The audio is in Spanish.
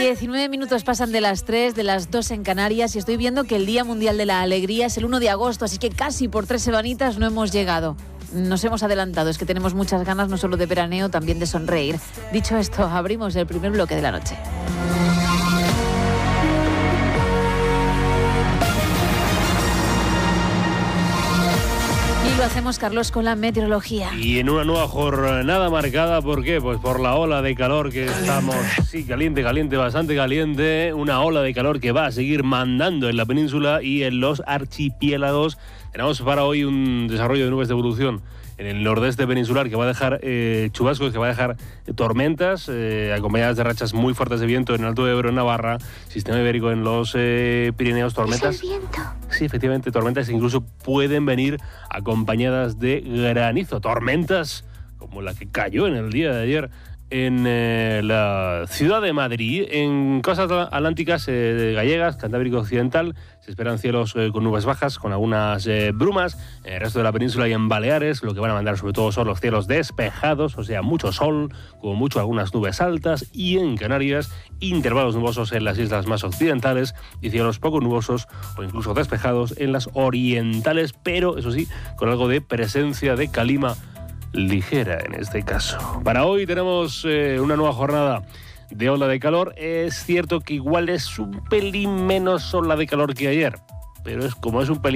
19 minutos pasan de las 3, de las 2 en Canarias, y estoy viendo que el Día Mundial de la Alegría es el 1 de agosto, así que casi por 3 semanitas no hemos llegado. Nos hemos adelantado, es que tenemos muchas ganas no solo de veraneo, también de sonreír. Dicho esto, abrimos el primer bloque de la noche. Lo hacemos, Carlos, con la meteorología. Y en una nueva jornada marcada, ¿por qué? Pues por la ola de calor que estamos, sí, caliente, bastante caliente. Una ola de calor que va a seguir mandando en la península y en los archipiélagos. Tenemos para hoy un desarrollo de nubes de evolución en el nordeste peninsular que va a dejar chubascos, que va a dejar tormentas acompañadas de rachas muy fuertes de viento en el Alto Ebro, en Navarra, sistema ibérico en los Pirineos, tormentas. ¿Es el viento? Sí, efectivamente, tormentas que incluso pueden venir acompañadas de granizo. Tormentas como la que cayó en el día de ayer en la ciudad de Madrid, en costas atlánticas gallegas, Cantábrico Occidental. Se esperan cielos con nubes bajas, con algunas brumas. En el resto de la península y en Baleares, lo que van a mandar sobre todo son los cielos despejados, o sea, mucho sol, como mucho algunas nubes altas. Y en Canarias, intervalos nubosos en las islas más occidentales y cielos poco nubosos o incluso despejados en las orientales, pero eso sí, con algo de presencia de calima ligera en este caso. Para hoy tenemos una nueva jornada de ola de calor. Es cierto que igual es un pelín menos ola de calor que ayer, pero es como es un pelín